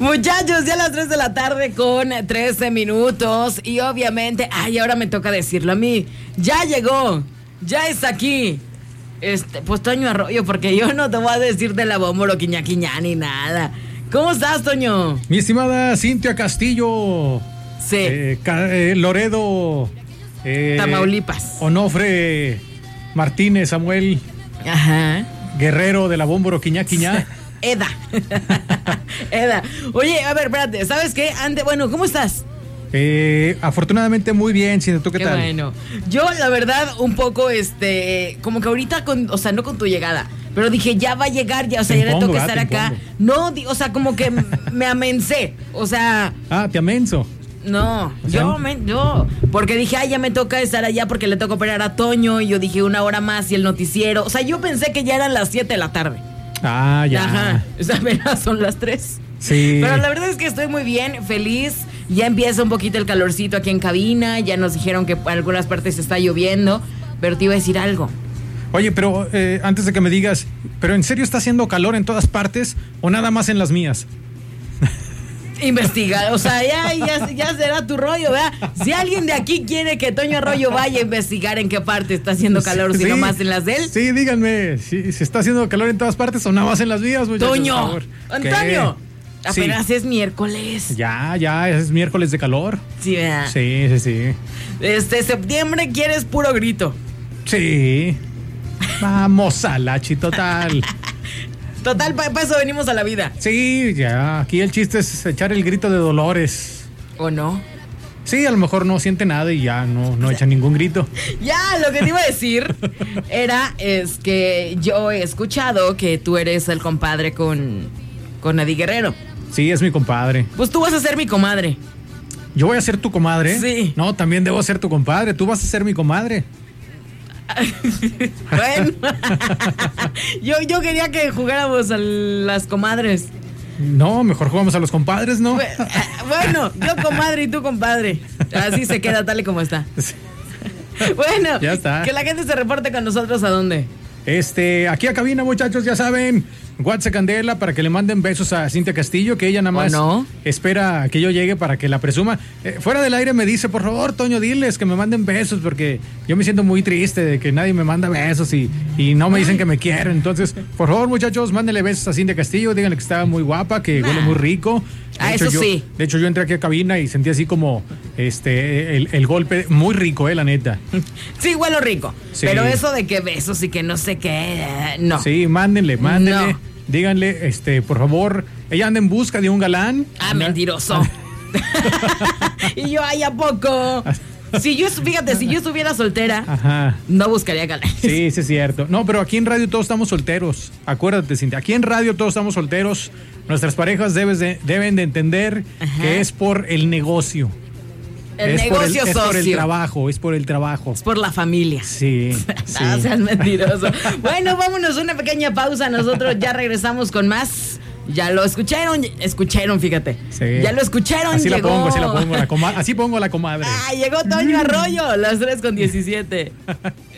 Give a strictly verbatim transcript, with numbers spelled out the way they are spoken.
Muchachos, ya a las tres de la tarde con trece minutos. Y obviamente, ay, ahora me toca decirlo a mí. Ya llegó, ya está aquí. Este, pues Toño Arroyo, porque yo no te voy a decir de la Bómboro Quiña Quiña ni nada. ¿Cómo estás, Toño? Mi estimada Cintia Castillo. Sí. Eh, eh, Loredo. Eh, Tamaulipas. Onofre Martínez Samuel. Ajá. Guerrero de la Bómboro Quiña Quiña. Eda. Eda. Oye, a ver, espérate, ¿sabes qué? Ande, bueno, ¿cómo estás? Eh, afortunadamente muy bien, Cintia, ¿tú qué, Qué tal? Bueno. Yo, la verdad, un poco, este, como que ahorita, con, o sea, no con tu llegada, pero dije, ya va a llegar, ya, o sea, Te ya le impongo, toca ¿verdad? estar Te acá. impongo. No, di- o sea, como que me amencé, o sea, Ah, te amenso. no, O sea, yo, me, yo, porque dije, ay, ya me toca estar allá porque le toca operar a Toño, y yo dije, una hora más y el noticiero, o sea, yo pensé que ya eran las siete de la tarde. Ah, ya. Ajá, o sea, apenas son las tres. Sí. Pero la verdad es que estoy muy bien, feliz. Ya empieza un poquito el calorcito aquí en cabina. Ya nos dijeron que en algunas partes está lloviendo. Pero te iba a decir algo. Oye, pero eh, antes de que me digas, ¿pero en serio está haciendo calor en todas partes o nada más en las mías? Investigar, o sea, ya, ya, ya será tu rollo, ¿verdad? Si alguien de aquí quiere que Toño Arroyo vaya a investigar en qué parte está haciendo calor, si Sí, no más en las de él. Sí, díganme, si se está haciendo calor en todas partes o nada más en las mías, muchachos, Toño, por favor. Antonio, ¿Qué? apenas Sí. es miércoles. Ya, ya, es miércoles de calor. Sí, ¿verdad? Sí, sí, sí. Este septiembre quieres puro grito. Sí. Vamos a la total. Total, para pa eso venimos a la vida. Sí, ya. Aquí el chiste es echar el grito de dolores. ¿O no? Sí, a lo mejor no siente nada y ya no, no echa ningún grito. Ya, lo que te iba a decir era es que yo he escuchado que tú eres el compadre con, con Eddie Guerrero. Sí, es mi compadre. Pues tú vas a ser mi comadre. ¿Yo voy a ser tu comadre? Sí. No, también debo ser tu compadre. Tú vas a ser mi comadre. Bueno, yo, yo quería que jugáramos a las comadres. No, mejor jugamos a los compadres, ¿no? Bueno, yo comadre y tú compadre. Así se queda tal y como está. Bueno, Ya está. Que la gente se reporte con nosotros. ¿A dónde? Este, aquí a cabina, muchachos, ya saben. WhatsApp Candela para que le manden besos a Cintia Castillo, que ella nada más no? espera que yo llegue para que la presuma. Eh, fuera del aire me dice, por favor, Toño, diles que me manden besos, porque yo me siento muy triste de que nadie me manda besos y, y no me dicen que me quieren. Entonces, por favor, muchachos, mándenle besos a Cintia Castillo, díganle que está muy guapa, que Nah. huele muy rico. De Ah, hecho, eso yo- sí. De hecho, yo entré aquí a cabina y sentí así como este el, el golpe muy rico, eh, la neta. Sí, huelo rico. Sí. Pero eso de que besos y que no sé qué, eh, no. Sí, mándenle, mándenle. No. Díganle, este, por favor, ella anda en busca de un galán. Ah, Anda- mentiroso. Y yo, ay, ¿a poco? Si yo, fíjate, si yo estuviera soltera, Ajá. no buscaría galán. Sí, sí es cierto. No, pero aquí en radio todos estamos solteros. Acuérdate, Cintia. Aquí en radio todos estamos solteros. Nuestras parejas debes de- deben de entender Ajá. que es por el negocio. El es negocio por el, es por el socio. trabajo, es por el trabajo. Es por la familia. Sí, sí. No seas mentiroso. Bueno, vámonos una pequeña pausa. Nosotros ya regresamos con más. Ya lo escucharon, escucharon, fíjate. Sí. Ya lo escucharon, Así llegó. la pongo, así la pongo. La coma- así pongo a la comadre. Ah, llegó Toño Arroyo, las tres con diecisiete.